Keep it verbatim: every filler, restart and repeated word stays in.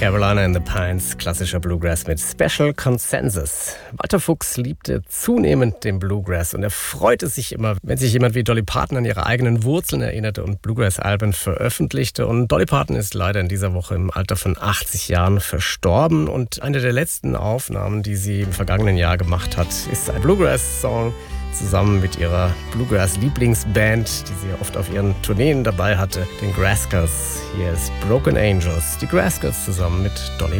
Carolina in the Pines, klassischer Bluegrass mit Special Consensus. Walter Fuchs liebte zunehmend den Bluegrass und er freute sich immer, wenn sich jemand wie Dolly Parton an ihre eigenen Wurzeln erinnerte und Bluegrass-Alben veröffentlichte. Und Dolly Parton ist leider in dieser Woche im Alter von achtzig Jahren verstorben. Und eine der letzten Aufnahmen, die sie im vergangenen Jahr gemacht hat, ist ein Bluegrass-Song zusammen mit ihrer Bluegrass-Lieblingsband, die sie oft auf ihren Tourneen dabei hatte, den Graskers. Hier ist Broken Angels, die Graskers zusammen mit Dolly